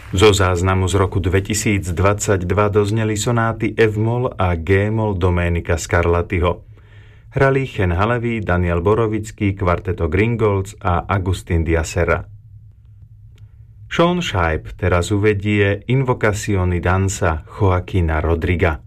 Zo záznamu z roku 2022 dozneli sonáty F-moll a G-moll Doménika Scarlattiho. Hrali Chen Halevi, Daniel Borovický, kvarteto Gringolds a Agustín Diasera. Sean Shipe teraz uvedie Invocazioni danza Joaquina Rodriga.